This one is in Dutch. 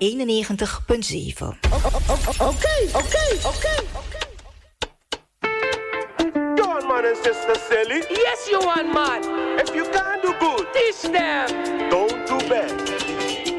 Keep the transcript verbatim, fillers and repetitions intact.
eenennegentig komma zeven. Oké, oké, oké. Man and sister Sally. Yes, you want man. If you can't do good, Teach them. don't